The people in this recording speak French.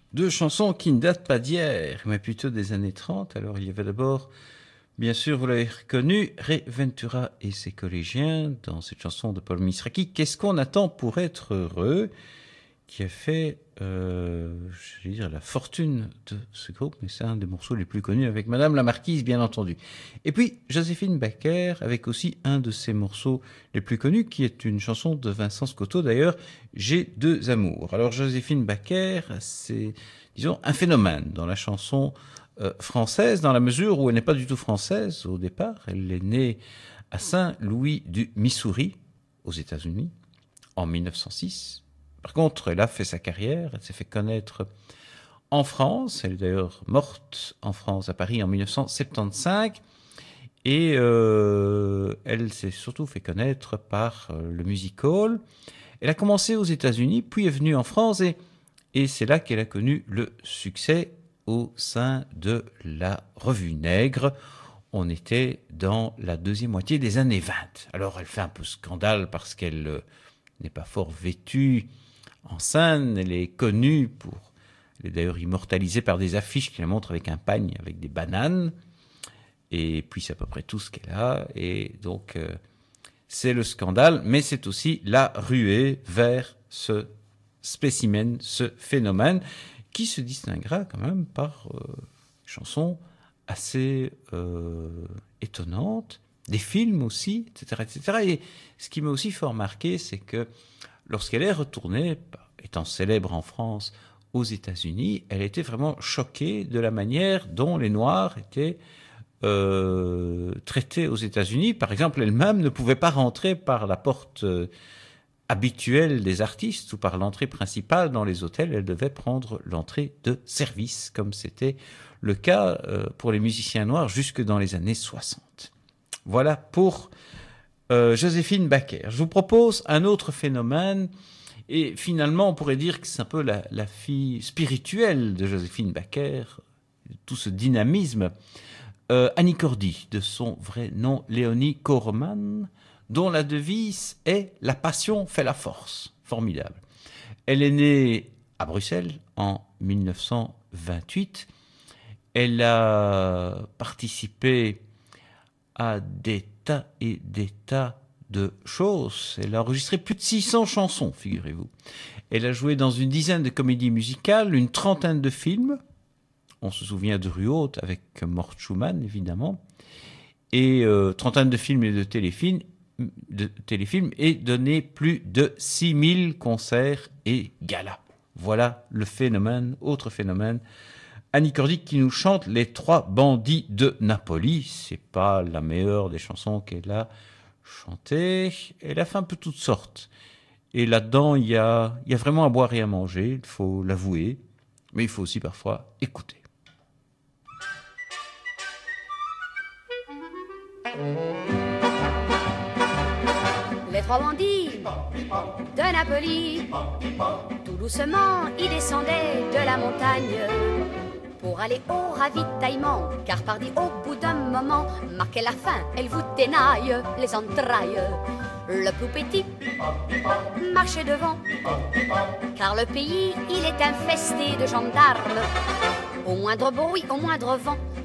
Deux chansons qui ne datent pas d'hier, mais plutôt des années 30. Alors, il y avait d'abord, bien sûr, vous l'avez reconnu, Ray Ventura et ses collégiens dans cette chanson de Paul Misraki. Qu'est-ce qu'on attend pour être heureux? Qui a fait, je vais dire, la fortune de ce groupe, mais c'est un des morceaux les plus connus avec Madame la Marquise, bien entendu. Et puis, Joséphine Baker, avec aussi un de ses morceaux les plus connus, qui est une chanson de Vincent Scotto, d'ailleurs, J'ai deux amours. Alors, Joséphine Baker, c'est, disons, un phénomène dans la chanson française, dans la mesure où elle n'est pas du tout française au départ. Elle est née à Saint-Louis du Missouri, aux États-Unis, en 1906. Par contre, elle a fait sa carrière, elle s'est fait connaître en France, elle est d'ailleurs morte en France, à Paris, en 1975, et elle s'est surtout fait connaître par le music-hall. Elle a commencé aux États-Unis, puis est venue en France, et c'est là qu'elle a connu le succès au sein de la Revue Nègre. On était dans la deuxième moitié des années 20. Alors elle fait un peu scandale parce qu'elle n'est pas fort vêtue en scène, elle est connue pour... Elle est d'ailleurs immortalisée par des affiches qui la montrent avec un pagne, avec des bananes. Et puis c'est à peu près tout ce qu'elle a. Et donc c'est le scandale, mais c'est aussi la ruée vers ce spécimen, ce phénomène, qui se distinguera quand même par une chanson assez étonnante, des films aussi, etc., etc. Et ce qui m'a aussi fort marqué, c'est que lorsqu'elle est retournée, étant célèbre en France, aux États-Unis, elle était vraiment choquée de la manière dont les Noirs étaient traités aux États-Unis. Par exemple, elle-même ne pouvait pas rentrer par la porte habituelle des artistes ou par l'entrée principale dans les hôtels. Elle devait prendre l'entrée de service, comme c'était le cas pour les musiciens noirs jusque dans les années 60. Voilà pour Joséphine Baker. Je vous propose un autre phénomène, et finalement on pourrait dire que c'est un peu la fille spirituelle de Joséphine Baker, tout ce dynamisme. Annie Cordy, de son vrai nom Léonie Corman, dont la devise est « La passion fait la force ». Formidable. Elle est née à Bruxelles en 1928. Elle a participé à des tas et des tas de choses. Elle a enregistré plus de 600 chansons, figurez-vous. Elle a joué dans une dizaine de comédies musicales, une trentaine de films. On se souvient de Rue Haute avec Mort Schumann, évidemment. Et trentaine de films et de téléfilms, et donné plus de 6000 concerts et galas. Voilà le phénomène, autre phénomène. Annie Cordy qui nous chante Les Trois Bandits de Napoli. C'est pas la meilleure des chansons qu'elle a chantées. Elle a fait un peu toutes sortes. Et là-dedans, il y a vraiment à boire et à manger, il faut l'avouer. Mais il faut aussi parfois écouter. Les trois bandits de Napoli, tout doucement, ils descendaient de la montagne pour aller au ravitaillement, car pardi au bout d'un moment, marquait la faim, elle vous ténaille les entrailles. Le plus petit marchait devant, car le pays, il est infesté de gendarmes. Au moindre bruit, au moindre vent,